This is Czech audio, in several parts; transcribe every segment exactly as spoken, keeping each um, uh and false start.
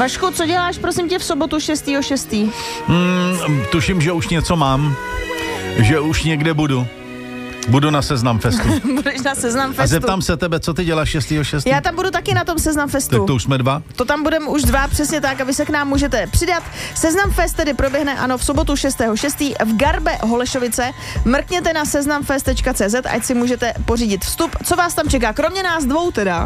Vašku, co děláš, prosím tě, v sobotu šestého šestého? Mm, tuším, že už něco mám, že už někde budu. Budu na Seznam Festu. Budeš na Seznam Festu. A zeptám se tebe, co ty děláš šestého šestého? Já tam budu taky na tom Seznam Festu. Tak to už jsme dva? To tam budeme už dva, přesně tak, a vy se k nám můžete přidat. Seznam Fest tedy proběhne, ano, v sobotu šestého šestého v Garbe Holešovice. Mrkněte na seznamfest tečka cé zet, ať si můžete pořídit vstup. Co vás tam čeká? Kromě nás dvou teda.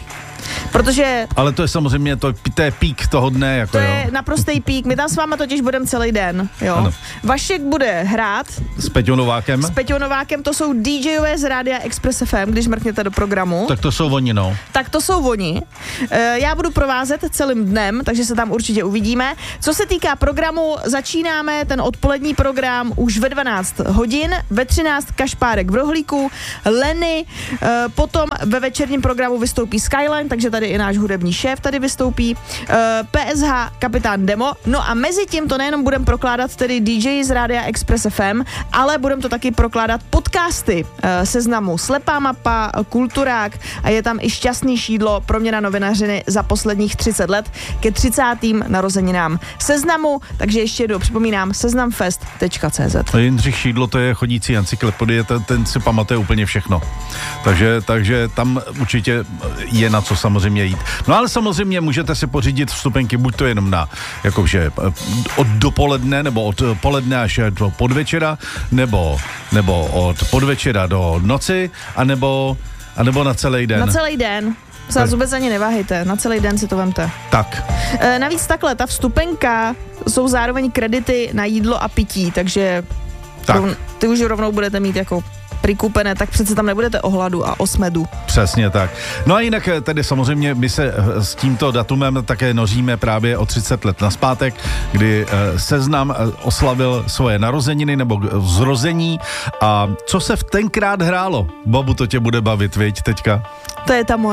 Protože... Ale to je samozřejmě, to, to je pík toho dne, jako To jo. je naprostý pík, my tam s váma totiž budeme celý den, jo. Ano. Vašek bude hrát S Peťou Novákem? s Peťou Novákem, to jsou DJové z Rádia Express ef em, když mrkněte do programu. Tak to jsou oni, no. Tak to jsou oni. E, já budu provázet celým dnem, takže se tam určitě uvidíme. Co se týká programu, začínáme ten odpolední program už ve dvanáct hodin, ve třináct Kašpárek v rohlíku, Lenny, e, potom ve večerním programu vystoupí Skyline, takže tady i náš hudební šéf tady vystoupí, e, P S H Kapitán Demo, no a mezi tím to nejenom budeme prokládat tedy D J z Rádia Express ef em, ale budeme to taky prokládat podcasty e, Seznamu Slepá mapa, Kulturák a je tam i šťastný šídlo, proměna novinařiny za posledních třicet let ke třicátým narozeninám Seznamu, takže ještě jednou připomínám seznamfest tečka cé zet. Jindřich Šídlo, to je chodící encyklopedie, ten, ten si pamatuje úplně všechno. Takže, takže tam určitě je na co samozřejmě jít. No ale samozřejmě můžete si pořídit vstupenky buď to jenom na, jakože od dopoledne, nebo od poledne až do podvečera, nebo, nebo od podvečera do noci, anebo, anebo na celý den. Na celý den. Se vůbec ani neváhejte, na celý den si to vemte. Tak. E, navíc takhle, ta vstupenka jsou zároveň kredity na jídlo a pití, takže Tak. Rovn, ty už rovnou budete mít jako prikupené, tak přece tam nebudete o hladu a o smedu. Přesně tak. No a jinak tedy samozřejmě my se s tímto datumem také noříme právě o třicet let nazpátek, kdy Seznam oslavil svoje narozeniny nebo zrození. A co se v tenkrát hrálo? Babu, to tě bude bavit, viď, teďka? To je ta moje